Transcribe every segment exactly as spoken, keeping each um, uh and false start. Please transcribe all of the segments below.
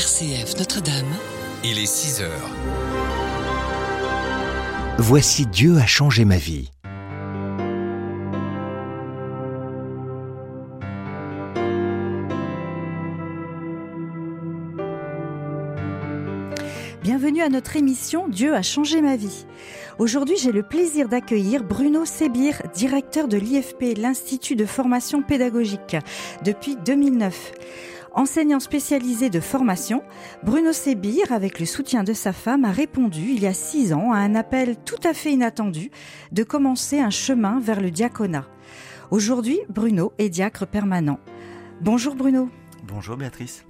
R C F Notre-Dame. Il est six heures. Voici Dieu a changé ma vie. Bienvenue à notre émission Dieu a changé ma vie. Aujourd'hui, j'ai le plaisir d'accueillir Bruno Sébir, directeur de l'I F P, l'Institut de formation pédagogique, depuis deux mille neuf. Enseignant spécialisé de formation, Bruno Sébir, avec le soutien de sa femme, a répondu il y a six ans à un appel tout à fait inattendu de commencer un chemin vers le diaconat. Aujourd'hui, Bruno est diacre permanent. Bonjour Bruno. Bonjour Béatrice.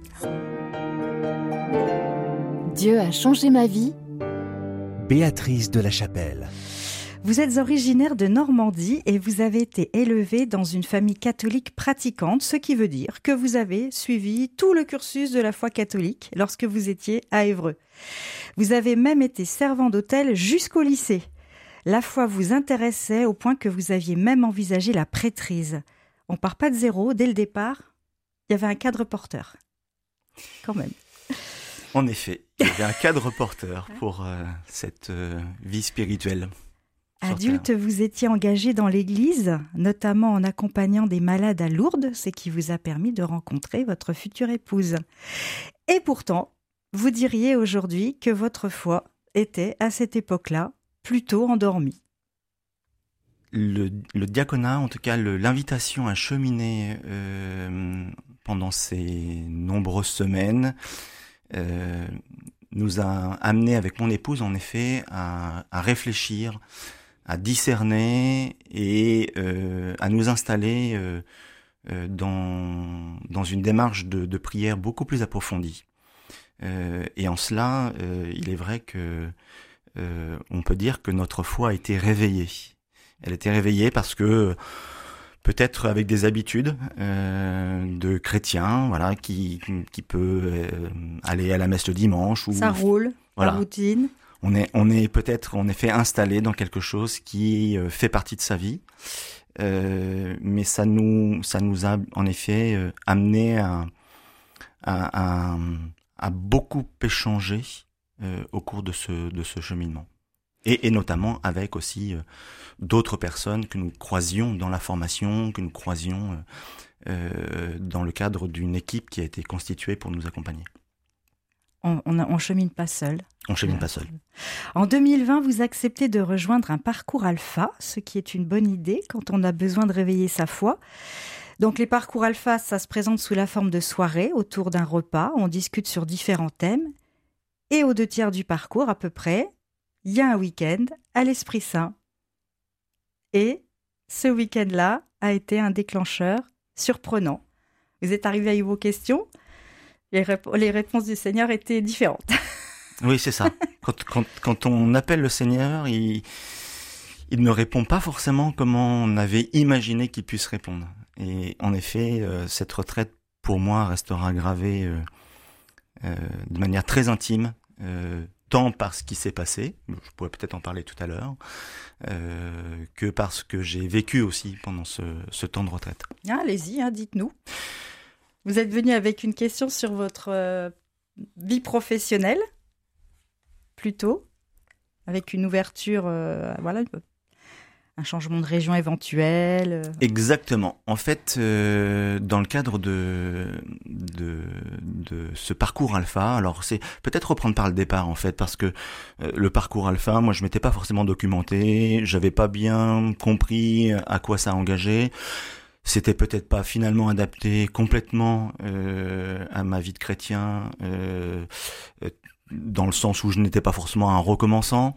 Dieu a changé ma vie. Béatrice de la Chapelle. Vous êtes originaire de Normandie et vous avez été élevé dans une famille catholique pratiquante, ce qui veut dire que vous avez suivi tout le cursus de la foi catholique lorsque vous étiez à Évreux. Vous avez même été servant d'hôtel jusqu'au lycée. La foi vous intéressait au point que vous aviez même envisagé la prêtrise. On part pas de zéro, dès le départ, il y avait un cadre porteur. Quand même. En effet, il y avait un cadre porteur pour euh, cette euh, vie spirituelle. Adulte, vous étiez engagé dans l'église, notamment en accompagnant des malades à Lourdes, ce qui vous a permis de rencontrer votre future épouse. Et pourtant, vous diriez aujourd'hui que votre foi était, à cette époque-là, plutôt endormie. Le, le diaconat, en tout cas le, l'invitation à cheminer euh, pendant ces nombreuses semaines, euh, nous a amené avec mon épouse, en effet, à, à réfléchir, à discerner et euh, à nous installer euh, euh, dans dans une démarche de, de prière beaucoup plus approfondie. Euh, et en cela, euh, il est vrai que euh, on peut dire que notre foi a été réveillée. Elle a été réveillée parce que peut-être avec des habitudes euh, de chrétiens, voilà, qui qui peut euh, aller à la messe le dimanche ou ça roule, voilà. La routine. On est, on est peut-être en effet installé dans quelque chose qui euh, fait partie de sa vie, euh, mais ça nous, ça nous a en effet euh, amené à, à, à, à beaucoup échanger euh, au cours de ce, de ce cheminement, et, et notamment avec aussi euh, d'autres personnes que nous croisions dans la formation, que nous croisions euh, euh, dans le cadre d'une équipe qui a été constituée pour nous accompagner. On, on, on chemine pas seul. On chemine pas seul. En deux mille vingt, vous acceptez de rejoindre un parcours alpha, ce qui est une bonne idée quand on a besoin de réveiller sa foi. Donc les parcours alpha, ça se présente sous la forme de soirées autour d'un repas. On discute sur différents thèmes. Et aux deux tiers du parcours, à peu près, il y a un week-end à l'Esprit Saint. Et ce week-end-là a été un déclencheur surprenant. Vous êtes arrivé à vos questions ? Les, rép- les réponses du Seigneur étaient différentes. Oui, c'est ça. Quand, quand, quand on appelle le Seigneur, il, il ne répond pas forcément comme on avait imaginé qu'il puisse répondre. Et en effet, euh, cette retraite, pour moi, restera gravée euh, euh, de manière très intime, euh, tant par ce qui s'est passé, je pourrais peut-être en parler tout à l'heure, euh, que parce que j'ai vécu aussi pendant ce, ce temps de retraite. Ah, allez-y, hein, dites-nous. Vous êtes venu avec une question sur votre euh, vie professionnelle, plutôt, avec une ouverture, euh, voilà, un changement de région éventuel. Euh. Exactement. En fait, euh, dans le cadre de, de de ce parcours alpha, alors c'est peut-être reprendre par le départ en fait, parce que euh, le parcours alpha, moi je m'étais pas forcément documenté, j'avais pas bien compris à quoi ça engageait. C'était peut-être pas finalement adapté complètement euh, à ma vie de chrétien, euh, dans le sens où je n'étais pas forcément un recommençant.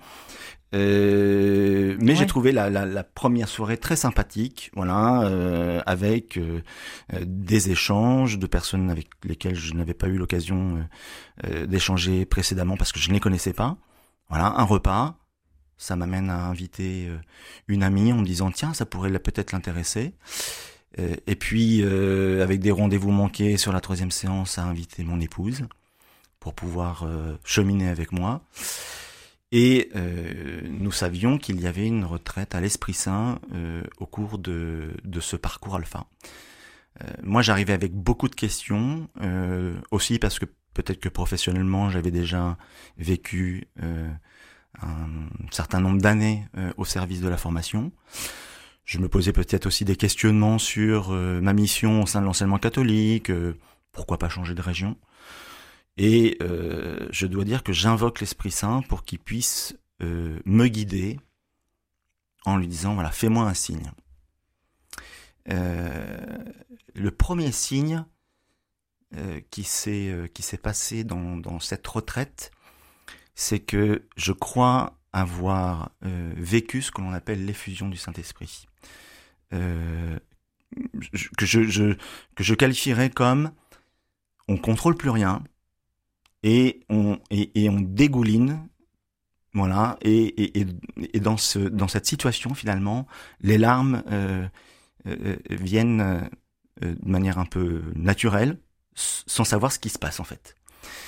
Euh, mais ouais. J'ai trouvé la, la, la première soirée très sympathique, voilà, euh, avec euh, des échanges de personnes avec lesquelles je n'avais pas eu l'occasion euh, d'échanger précédemment parce que je ne les connaissais pas. Voilà, un repas. Ça m'amène à inviter euh, une amie en me disant tiens, ça pourrait peut-être l'intéresser. Et puis, euh, avec des rendez-vous manqués sur la troisième séance, à inviter mon épouse pour pouvoir euh, cheminer avec moi. Et euh, nous savions qu'il y avait une retraite à l'Esprit Saint euh, au cours de, de ce parcours alpha. Euh, moi, j'arrivais avec beaucoup de questions, euh, aussi parce que peut-être que professionnellement, j'avais déjà vécu euh, un certain nombre d'années euh, au service de la formation. Je me posais peut-être aussi des questionnements sur euh, ma mission au sein de l'enseignement catholique, euh, pourquoi pas changer de région. Et euh, je dois dire que j'invoque l'Esprit Saint pour qu'il puisse euh, me guider en lui disant, voilà, fais-moi un signe. Euh, le premier signe euh, qui s'est euh, qui s'est passé dans, dans cette retraite, c'est que je crois avoir euh, vécu ce que l'on appelle l'effusion du Saint-Esprit, euh, je, que je, je que je qualifierais comme on contrôle plus rien et on et, et on dégouline. Voilà, et, et, et dans, ce, dans cette situation, finalement, les larmes euh, euh, viennent euh, de manière un peu naturelle, sans savoir ce qui se passe, en fait.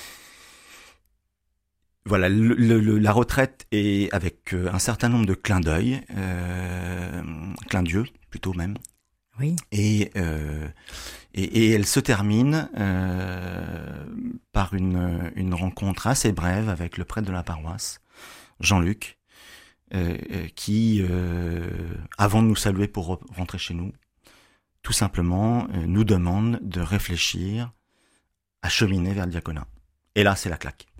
Voilà, le, le, la retraite est avec un certain nombre de clins d'œil, euh, clins d'yeux, plutôt même. Oui. Et, euh, et, et elle se termine euh, par une, une rencontre assez brève avec le prêtre de la paroisse, Jean-Luc, euh, qui, euh, avant de nous saluer pour rentrer chez nous, tout simplement euh, nous demande de réfléchir à cheminer vers le diaconat. Et là, c'est la claque.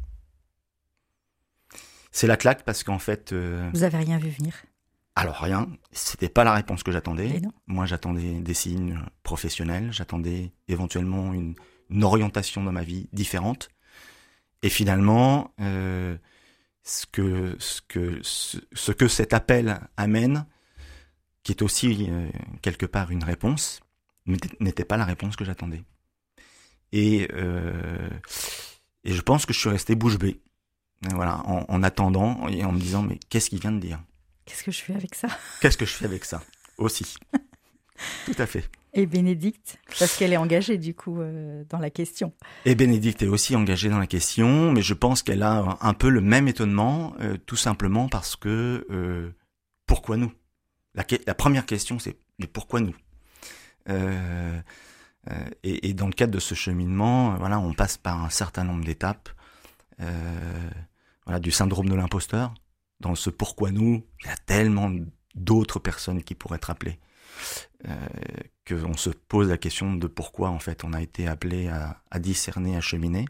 C'est la claque parce qu'en fait... Euh, Vous avez rien vu venir? Alors rien, c'était pas la réponse que j'attendais. Non. Moi, j'attendais des signes professionnels, j'attendais éventuellement une, une orientation dans ma vie différente. Et finalement... Euh, Ce que, ce, que, ce, ce que cet appel amène, qui est aussi euh, quelque part une réponse, n'était pas la réponse que j'attendais. Et, euh, et je pense que je suis resté bouche bée, voilà, en, en attendant et en me disant, mais qu'est-ce qu'il vient de dire? Qu'est-ce que je fais avec ça? Qu'est-ce que je fais avec ça? Aussi. Tout à fait. Et Bénédicte, parce qu'elle est engagée du coup euh, dans la question. Et Bénédicte est aussi engagée dans la question, mais je pense qu'elle a un peu le même étonnement, euh, tout simplement parce que euh, pourquoi nous? La, la première question, c'est mais pourquoi nous? euh, euh, et, et dans le cadre de ce cheminement, euh, voilà, on passe par un certain nombre d'étapes, euh, voilà, du syndrome de l'imposteur. Dans ce pourquoi nous, il y a tellement d'autres personnes qui pourraient être appelées. Euh, qu'on se pose la question de pourquoi en fait on a été appelé à, à discerner, à cheminer.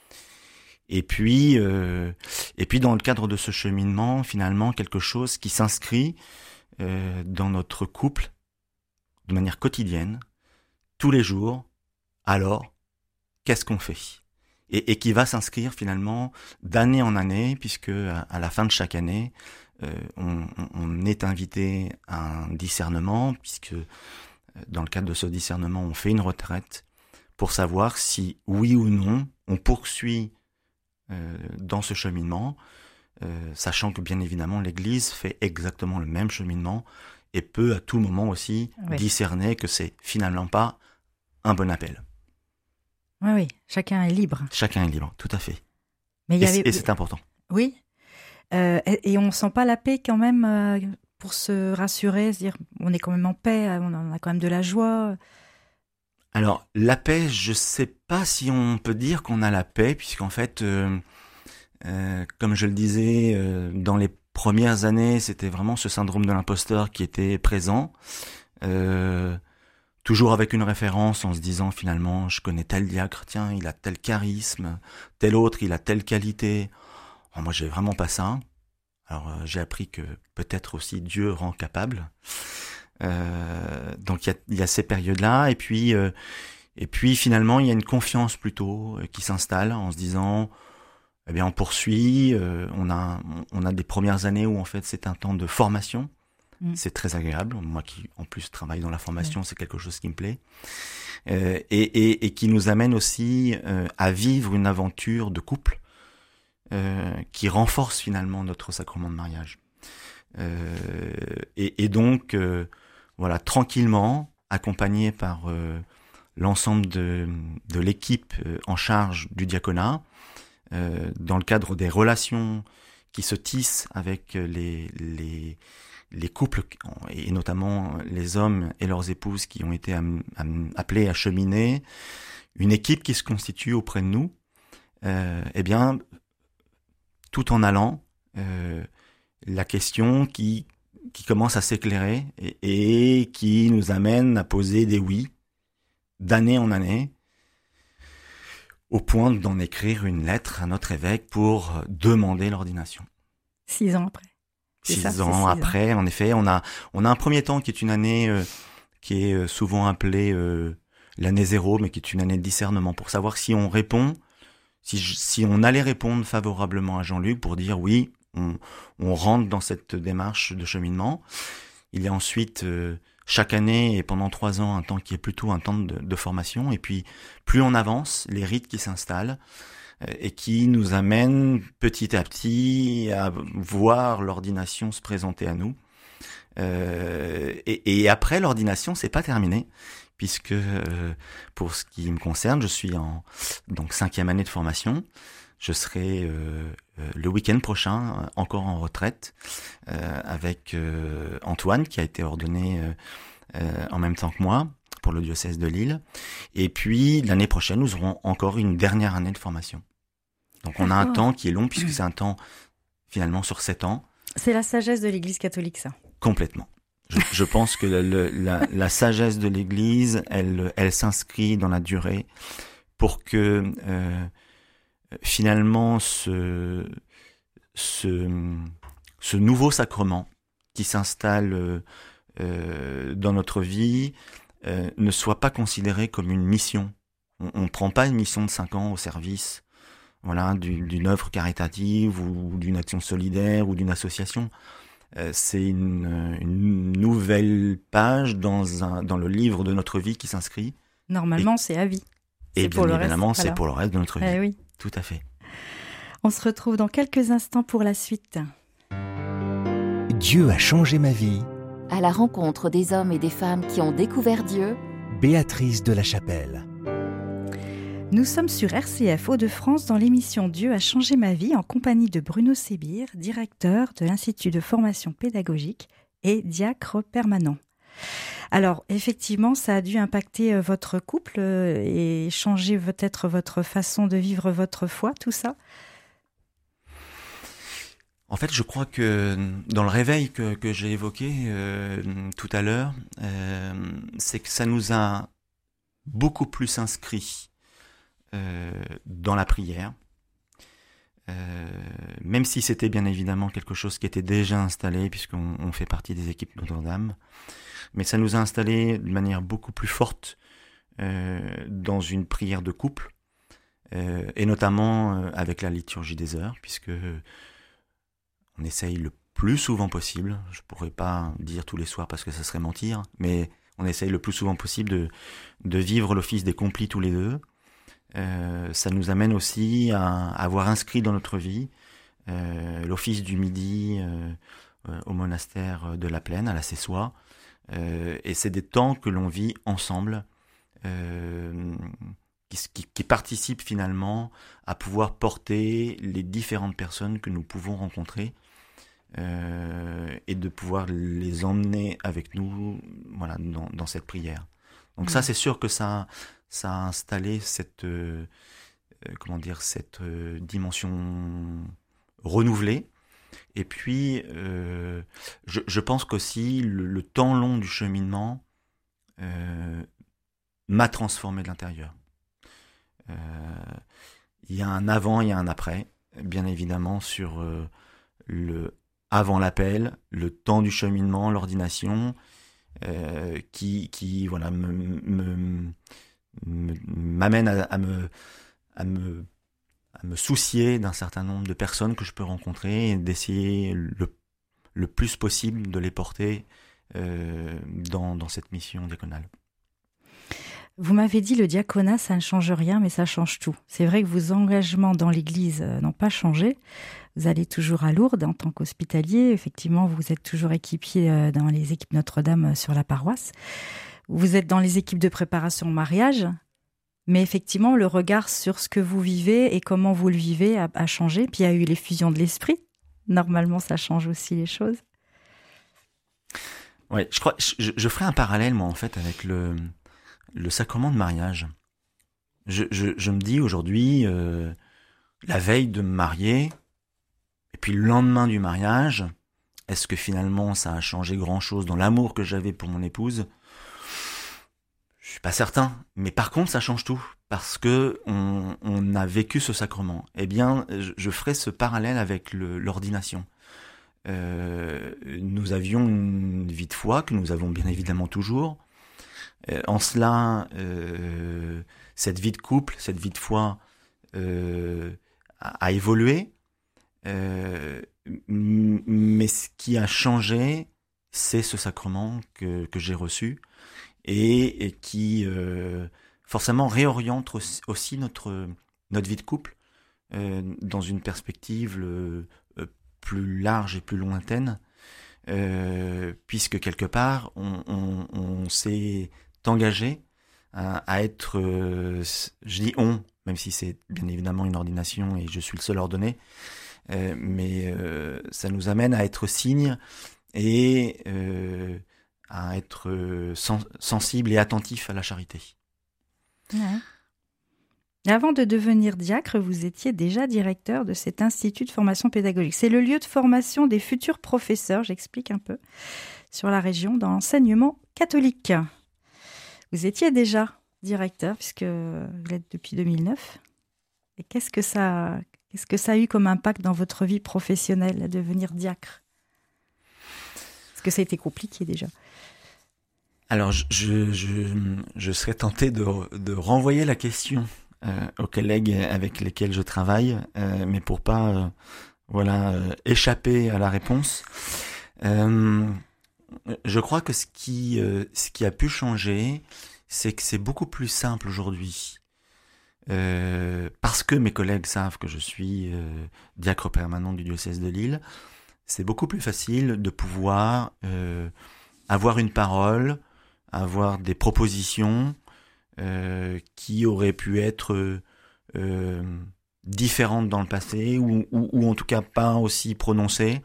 Et puis, euh, et puis dans le cadre de ce cheminement, finalement quelque chose qui s'inscrit euh, dans notre couple de manière quotidienne, tous les jours. Alors, qu'est-ce qu'on fait? Et, et qui va s'inscrire finalement d'année en année, puisque à, à la fin de chaque année, Euh, on, on est invité à un discernement, puisque dans le cadre de ce discernement, on fait une retraite pour savoir si, oui ou non, on poursuit euh, dans ce cheminement, euh, sachant que bien évidemment l'Église fait exactement le même cheminement et peut à tout moment aussi oui. discerner que c'est finalement pas un bon appel. Oui, oui, chacun est libre. Chacun est libre, tout à fait. Mais et, y avait... et c'est important. Oui. Euh, et, et on sent pas la paix quand même euh, pour se rassurer, se dire on est quand même en paix, on a quand même de la joie. Alors la paix, je sais pas si on peut dire qu'on a la paix, puisqu'en fait, euh, euh, comme je le disais, euh, dans les premières années, c'était vraiment ce syndrome de l'imposteur qui était présent, euh, toujours avec une référence en se disant finalement, je connais tel diacre, tiens, il a tel charisme, tel autre, il a telle qualité. Alors moi, j'ai vraiment pas ça. Alors, euh, j'ai appris que peut-être aussi Dieu rend capable. Euh, donc, il y a, y a ces périodes-là. Et puis, euh, et puis, finalement, il y a une confiance plutôt euh, qui s'installe en se disant, eh bien, on poursuit. Euh, on a, on a des premières années où en fait, c'est un temps de formation. Mmh. C'est très agréable. Moi, qui en plus travaille dans la formation, mmh. c'est quelque chose qui me plaît. Euh, et, et, et qui nous amène aussi euh, à vivre une aventure de couple. Euh, qui renforce finalement notre sacrement de mariage. Euh, et, et donc, euh, voilà, tranquillement, accompagné par euh, l'ensemble de, de l'équipe euh, en charge du diaconat, euh, dans le cadre des relations qui se tissent avec les, les, les couples, et notamment les hommes et leurs épouses qui ont été am, am, appelés à cheminer, une équipe qui se constitue auprès de nous, euh, eh bien, tout en allant, euh, la question qui qui commence à s'éclairer et, et qui nous amène à poser des oui d'année en année, au point d'en écrire une lettre à notre évêque pour demander l'ordination. Six ans après. C'est Six ça, ans c'est six après, ans. en effet, on a on a un premier temps qui est une année euh, qui est souvent appelée euh, l'année zéro, mais qui est une année de discernement pour savoir si on répond, si je, si on allait répondre favorablement à Jean-Luc pour dire oui, on on rentre dans cette démarche de cheminement. Il y a ensuite euh, chaque année et pendant trois ans un temps qui est plutôt un temps de, de formation, et puis plus on avance, les rites qui s'installent euh, et qui nous amènent petit à petit à voir l'ordination se présenter à nous. Euh, et, et après l'ordination, c'est pas terminé, puisque euh, pour ce qui me concerne, je suis en donc cinquième année de formation. Je serai euh, euh, le week-end prochain euh, encore en retraite euh, avec euh, Antoine qui a été ordonné euh, euh, en même temps que moi pour le diocèse de Lille. Et puis l'année prochaine, nous aurons encore une dernière année de formation. Donc on a un temps qui est long puisque c'est un temps finalement sur sept ans. C'est la sagesse de l'Église catholique, ça. Complètement. Je, je pense que le, le, la, la sagesse de l'Église, elle, elle s'inscrit dans la durée pour que euh, finalement ce, ce, ce nouveau sacrement qui s'installe euh, dans notre vie euh, ne soit pas considéré comme une mission. On ne prend pas une mission de cinq ans au service voilà, d'une, d'une œuvre caritative ou d'une action solidaire ou d'une association. Euh, c'est une, une nouvelle page dans, un, dans le livre de notre vie qui s'inscrit. Normalement, et, c'est à vie. Et c'est bien pour évidemment, le reste, c'est pour le reste de notre vie. Eh oui. Tout à fait. On se retrouve dans quelques instants pour la suite. Dieu a changé ma vie. À la rencontre des hommes et des femmes qui ont découvert Dieu. Béatrice de la Chapelle. Nous sommes sur R C F Hauts-de-France dans l'émission Dieu a changé ma vie en compagnie de Bruno Sébir, directeur de l'Institut de formation pédagogique et diacre permanent. Alors, effectivement, ça a dû impacter votre couple et changer peut-être votre façon de vivre votre foi, tout ça ? En fait, je crois que dans le réveil que, que j'ai évoqué euh, tout à l'heure, euh, c'est que ça nous a beaucoup plus inscrits euh, dans la prière, euh, même si c'était bien évidemment quelque chose qui était déjà installé, puisqu'on on fait partie des équipes Notre-Dame, mais ça nous a installés de manière beaucoup plus forte euh, dans une prière de couple, euh, et notamment euh, avec la liturgie des heures, puisque on essaye le plus souvent possible, je pourrais pas dire tous les soirs parce que ça serait mentir, mais on essaye le plus souvent possible de, de vivre l'office des complis tous les deux. Euh, ça nous amène aussi à, à avoir inscrit dans notre vie euh, l'office du midi euh, euh, au monastère de la Plaine, à la Cessoie. Euh, et c'est des temps que l'on vit ensemble, euh, qui, qui, qui participent finalement à pouvoir porter les différentes personnes que nous pouvons rencontrer. Euh, et de pouvoir les emmener avec nous voilà, dans, dans cette prière. Donc mmh. ça, c'est sûr que ça, ça a installé cette, euh, comment dire, cette euh, dimension renouvelée. Et puis, euh, je, je pense qu'aussi, le, le temps long du cheminement euh, m'a transformé de l'intérieur. Euh, il y a un avant, il y a un après, bien évidemment, sur euh, le avant l'appel, le temps du cheminement, l'ordination, euh, qui, qui voilà, me, me, me, m'amène à, à, me, à, me, à me soucier d'un certain nombre de personnes que je peux rencontrer et d'essayer le, le plus possible de les porter euh, dans, dans cette mission diaconale. Vous m'avez dit le diaconat, ça ne change rien, mais ça change tout. C'est vrai que vos engagements dans l'Église n'ont pas changé. Vous allez toujours à Lourdes en tant qu'hospitalier. Effectivement, vous êtes toujours équipier dans les équipes Notre-Dame sur la paroisse. Vous êtes dans les équipes de préparation au mariage. Mais effectivement, le regard sur ce que vous vivez et comment vous le vivez a, a changé. Puis il y a eu les fusions de l'esprit. Normalement, ça change aussi les choses. Oui, je crois, je, je ferai un parallèle, moi, en fait, avec le... le sacrement de mariage. Je, je, je me dis aujourd'hui, euh, la veille de me marier, et puis le lendemain du mariage, est-ce que finalement ça a changé grand-chose dans l'amour que j'avais pour mon épouse ? Je suis pas certain, mais par contre ça change tout, parce que on, on a vécu ce sacrement. Eh bien, je, je ferai ce parallèle avec le, l'ordination. Euh, nous avions une vie de foi que nous avons bien évidemment toujours. Euh, en cela, euh, cette vie de couple, cette vie de foi euh, a, a évolué. Euh, mais ce qui a changé, c'est ce sacrement que, que j'ai reçu et, et qui euh, forcément réoriente aussi, aussi notre, notre vie de couple euh, dans une perspective euh, plus large et plus lointaine, euh, puisque quelque part, on, on, on s'est engagé à, à être, euh, je dis on, même si c'est bien évidemment une ordination et je suis le seul ordonné, euh, mais euh, ça nous amène à être signe et euh, à être sens- sensible et attentif à la charité. Ouais. Avant de devenir diacre, vous étiez déjà directeur de cet institut de formation pédagogique. C'est le lieu de formation des futurs professeurs, j'explique un peu, sur la région, dans l'enseignement catholique. Vous étiez déjà directeur, puisque vous l'êtes depuis deux mille neuf. Et qu'est-ce que ça, qu'est-ce que ça a eu comme impact dans votre vie professionnelle, à devenir diacre ? Est-ce que ça a été compliqué déjà ? Alors, je, je, je, je serais tenté de, de renvoyer la question Euh, aux collègues avec lesquels je travaille, euh, mais pour pas euh, voilà euh, échapper à la réponse. Euh, je crois que ce qui euh, ce qui a pu changer, c'est que c'est beaucoup plus simple aujourd'hui, euh, parce que mes collègues savent que je suis euh, diacre permanent du diocèse de Lille. C'est beaucoup plus facile de pouvoir euh, avoir une parole, avoir des propositions. Euh, qui auraient pu être euh, différentes dans le passé ou, ou, ou en tout cas pas aussi prononcées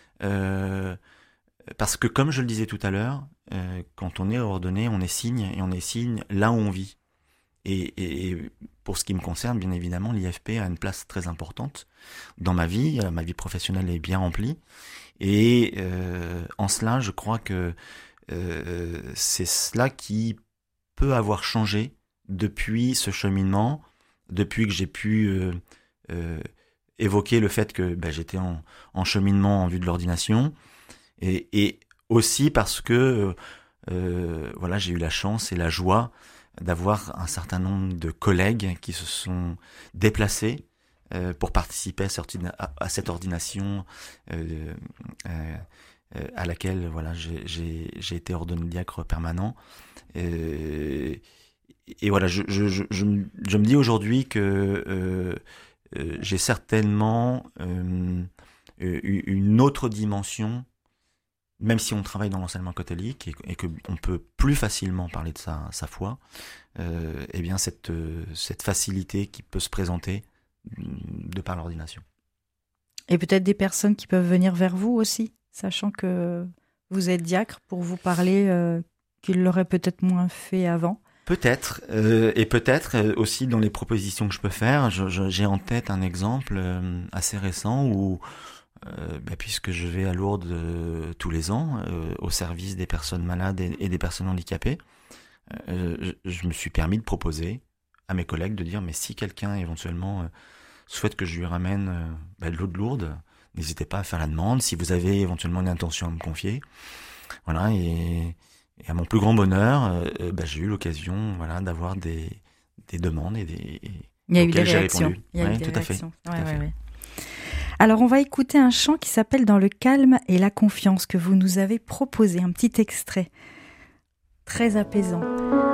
euh, parce que comme je le disais tout à l'heure euh, quand on est ordonné on est signe et on est signe là où on vit et, et, et pour ce qui me concerne bien évidemment l'I F P a une place très importante dans ma vie, ma vie professionnelle est bien remplie et euh, en cela je crois que euh, c'est cela qui peut avoir changé depuis ce cheminement, depuis que j'ai pu euh, euh, évoquer le fait que ben, j'étais en, en cheminement en vue de l'ordination, et, et aussi parce que euh, voilà, j'ai eu la chance et la joie d'avoir un certain nombre de collègues qui se sont déplacés euh, pour participer à cette, ordina- à cette ordination euh, euh, à laquelle voilà, j'ai, j'ai, j'ai été ordonné diacre permanent. Euh, et voilà, je, je, je, je, me, je me dis aujourd'hui que euh, euh, j'ai certainement euh, une autre dimension, même si on travaille dans l'enseignement catholique et, et qu'on peut plus facilement parler de sa, sa foi, euh, eh bien cette, cette facilité qui peut se présenter de par l'ordination. Et peut-être des personnes qui peuvent venir vers vous aussi, sachant que vous êtes diacre, pour vous parler euh, qu'ils l'auraient peut-être moins fait avant. Peut-être, euh, et peut-être euh, aussi dans les propositions que je peux faire, je, je, j'ai en tête un exemple euh, assez récent où, euh, bah, puisque je vais à Lourdes euh, tous les ans, euh, au service des personnes malades et, et des personnes handicapées, euh, je, je me suis permis de proposer à mes collègues de dire, mais si quelqu'un éventuellement euh, souhaite que je lui ramène euh, bah, de l'eau de Lourdes, n'hésitez pas à faire la demande, si vous avez éventuellement une intention à me confier. Voilà, et... Et à mon plus grand bonheur, euh, bah, j'ai eu l'occasion voilà, d'avoir des, des demandes et des, Il y a eu des j'ai réactions. répondu. Il y a ouais, eu des tout réactions. à fait. Ouais, tout à ouais, fait. ouais. Alors, on va écouter un chant qui s'appelle « Dans le calme et la confiance » que vous nous avez proposé, un petit extrait très apaisant.